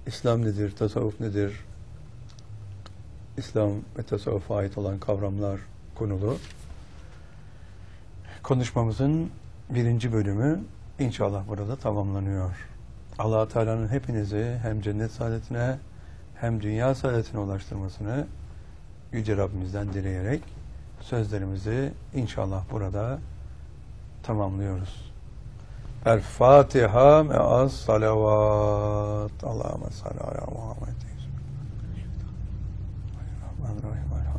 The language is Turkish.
İslam nedir, tasavvuf nedir, İslam ve tasavvufa ait olan kavramlar konulu konuşmamızın 1. bölümü inşallah burada tamamlanıyor. Allah-u Teala'nın hepinizi hem cennet saadetine hem dünya saadetine ulaştırmasını Yüce Rabbimizden dileyerek sözlerimizi inşallah burada tamamlıyoruz. El Fatiha me'as salavat. Allahümme salli ala Muhammed.